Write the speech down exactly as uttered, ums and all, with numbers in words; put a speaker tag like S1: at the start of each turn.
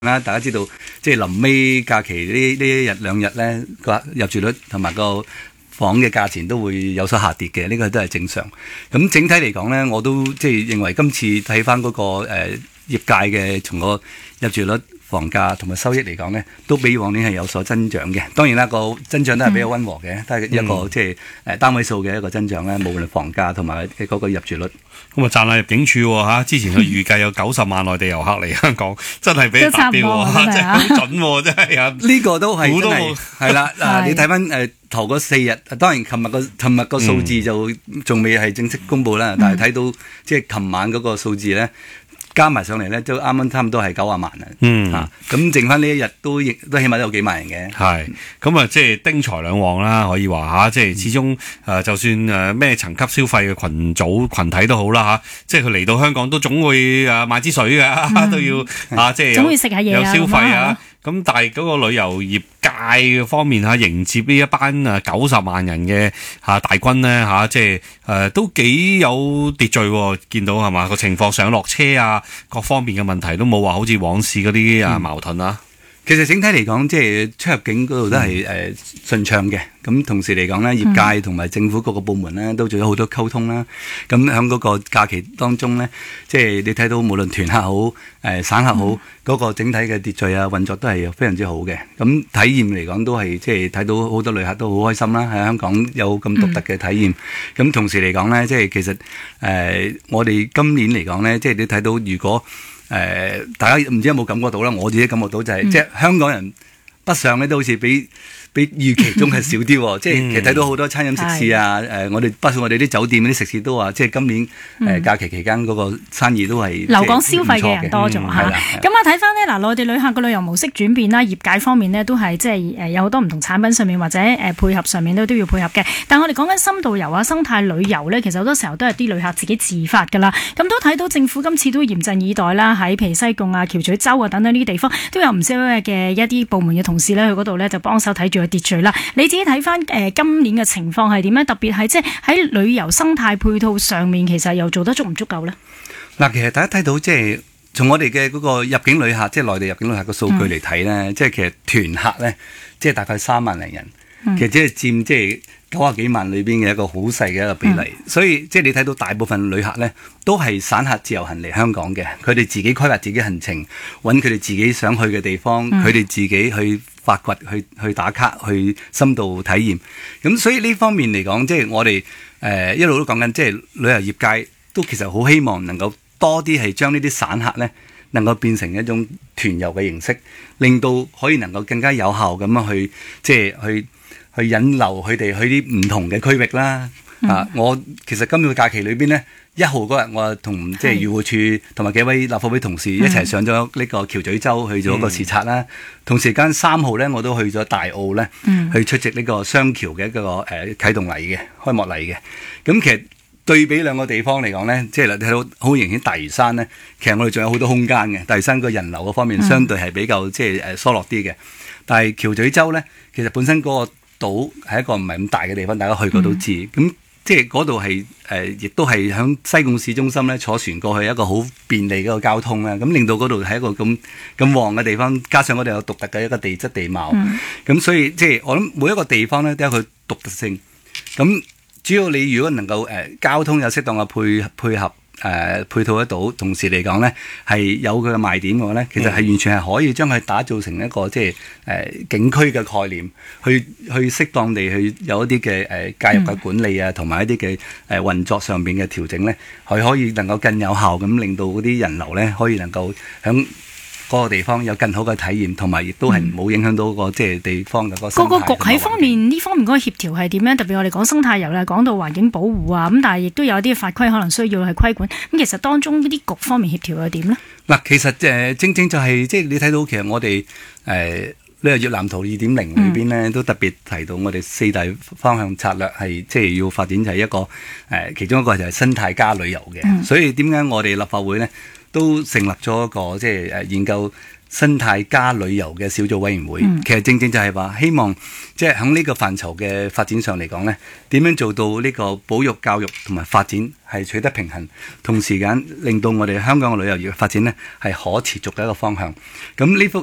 S1: 啦，大家知道即係臨尾假期呢呢一日兩日咧個入住率同埋個房嘅價錢都會有所下跌嘅，呢、這個都係正常。咁整體嚟講咧，我都即係認為今次睇翻嗰個誒、呃、業界嘅從個入住率、房價同埋收益嚟講咧，都比往年係有所增長嘅。當然啦，個增長都係比較溫和嘅，都係一個、嗯、即係誒單位數嘅一個增長咧。無論房價同埋嗰個入住率。
S2: 咁啊，讚下入境處喎嚇！之前佢預計有九十萬內地遊客嚟香港，真係俾佢達標喎，真係好準喎，真係啊！
S1: 呢個都係真係係啦。嗱，你睇翻誒頭嗰四日，當然琴日個琴日個數字就仲未係正式公佈啦，嗯、但係睇到即係琴晚嗰個數字咧。加埋上嚟咧，都啱啱差唔多係九啊萬啊！嗯，嚇咁剩翻呢一日都亦都起碼都有幾萬人嘅。係
S2: 咁啊，即係丁財兩旺啦，可以話嚇，即係始終誒、呃，就算誒咩層級消費嘅群組群體都好啦嚇，即係佢嚟到香港都總會誒買支水㗎，嗯、都要啊，即係總會食下嘢有消費啊。咁但係嗰個旅遊業界方面嚇，迎接呢一班啊九十萬人嘅嚇大軍咧嚇，即係誒都幾有秩序喎，見到係嘛個情況上落車啊，各方面嘅問題都冇話好似往事嗰啲啊矛盾啊。
S1: 其實整體嚟講，即係出入境嗰度都係誒順暢嘅。咁同時嚟講咧，業界同埋政府各個部門咧都做咗好多溝通啦。咁喺嗰個假期當中咧，即係你睇到無論團客好、誒、呃、省客好，嗰、嗯、個整體嘅秩序啊運作都係非常之好嘅。咁體驗嚟講都係即係睇到好多旅客都好開心啦。喺香港有咁獨特嘅體驗。咁、嗯、同時嚟講咧，即係其實誒、呃、我哋今年嚟講咧，即係你睇到如果誒、呃，大家唔知有冇感覺到啦？我自己感覺到就係、是，嗯、即係香港人北上咧，都好似比比預期中係少啲喎。即係其實睇到好多餐飲食肆啊，誒、呃，我哋包括我哋啲酒店啲食肆都話，即係今年誒、呃、假期期間嗰個生意都係
S3: 留港消費嘅人多咗嚇。咁啊睇翻呢，嗱，內地旅客個旅遊模式轉變啦，業界方面呢都係即係誒有好多唔同產品上面或者誒配合上面都都要配合嘅。但係我哋講緊深度遊啊、生態旅遊呢，其實好多時候都係啲旅客自己自發㗎啦。咁都睇到政府今次都嚴陣以待啦，喺譬如西貢啊、橋咀洲啊等等呢啲地方，都有唔少嘅一啲部門嘅同事呢去嗰度呢就幫手睇住個秩序啦。你自己睇翻誒今年嘅情況係點咧？特別係即係喺旅遊生態配套上面，其實又做得足唔足夠咧？
S1: 嗱，其實大家睇到即係從我哋嘅嗰個入境旅客，即係內地入境旅客嘅數據嚟睇咧，嗯、即係其實團客咧，即係大概三萬零人，嗯、其實只係佔即係九啊幾萬裏邊嘅一個好細嘅一個比例。嗯、所以即係你睇到大部分旅客咧，都係散客自由行嚟香港嘅，佢哋自己規劃自己行程，揾佢哋自己想去嘅地方，佢哋、嗯、自己去發掘、去去打卡、去深度體驗。咁所以呢方面嚟講，即係我哋誒、呃、一路都講緊，即係旅遊業界都其實好希望能夠多啲係將呢啲散客咧，能夠變成一種團遊嘅形式，令到可以能夠更加有效咁樣去，即係去去引流佢哋去啲唔同嘅區域啦。嗯、啊，我其實今個假期裏邊咧，一號嗰日我同即係漁護處同埋幾位立法會同事一齊上咗呢個橋咀洲去做一個視察啦。嗯、同時間三號咧，我都去咗大澳咧，嗯、去出席呢個雙橋嘅一個誒、呃、啟動禮嘅開幕禮嘅。咁其實對比兩個地方嚟講咧，即係你睇到好明顯大嶼山咧，其實我哋仲有好多空間嘅。大嶼山個人流嗰方面相對係比較、嗯、即係誒疏落啲嘅，但係橋咀洲咧，其實本身嗰個島係一個唔係咁大嘅地方，大家去過都知。咁、嗯即係嗰度係誒，亦都係響西貢市中心咧，坐船過去一個好便利嘅一個交通啦。咁令到嗰度係一個咁咁旺嘅地方，加上我哋有獨特嘅一個地質地貌，咁、嗯、所以即係我諗每一個地方咧都有佢獨特性。咁主要你如果能夠誒、呃、交通有適當嘅配配合。誒、呃、配套得到，同時嚟講咧係有佢嘅賣點嘅話咧，其實係完全係可以將佢打造成一個即係誒、呃、景區嘅概念，去去適當地去有一啲嘅誒介入嘅管理啊，同埋一啲嘅誒運作上邊嘅調整咧，係可以能夠更有效咁令到嗰啲人流咧可以能夠響嗰個地方有更好嘅體驗，同埋亦都係冇影響到個即係地方嘅嗰個生態。
S3: 個個局喺方面呢方面嗰個協調係點樣？特別我哋講生態遊啦，講到環境保護啊，咁但係亦都有啲法規可能需要去規管。咁其實當中呢啲局方面協調係點呢？嗱，
S1: 其實誒、呃、正正就係、是、即係你睇到其實我哋誒旅遊業藍圖二點零裏邊咧，嗯、都特別提到我哋四大方向策略係即係要發展就係一個誒、呃、其中一個就係生態加旅遊嘅。嗯、所以點解我哋立法會咧？都成立咗一個即係誒研究生態加旅遊嘅小組委員會，
S3: 嗯、
S1: 其實正正就係話希望即係喺呢個範疇嘅發展上嚟講呢，點樣做到呢個保育、教育同埋發展係取得平衡，同時間令到我哋香港嘅旅遊業嘅發展呢係可持續嘅一個方向。咁呢幅